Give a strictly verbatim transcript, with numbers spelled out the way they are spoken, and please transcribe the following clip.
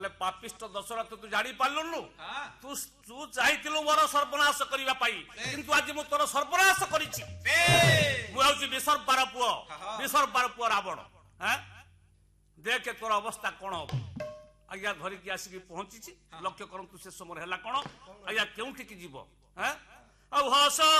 पापिष्ट दशरथ तू जानी पार्लुनु तू तू चाहिलु मोर सर्वनाश करने किंतु आज मु तोर सर्वनाश करिछि मुझे विसर्पार पुओ विसर्पार पुओ रावण देख तोर अवस्था कौन हम आज्ञा धरिकी आसिक पहुंची लक्ष्य करतु से समय है कौन आज्ञा के जीव हस